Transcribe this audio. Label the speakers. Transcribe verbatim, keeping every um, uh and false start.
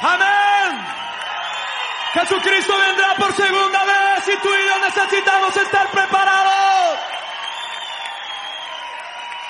Speaker 1: Amén. Jesucristo vendrá por segunda vez y tú y yo necesitamos estar preparados.